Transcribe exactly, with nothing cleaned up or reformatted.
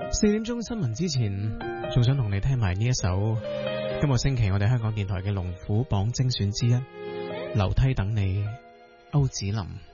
四點鐘新聞之前，仲想同你聽埋呢一首今個星期我哋香港電台嘅龍虎榜精選之一《樓梯等你》，歐子林。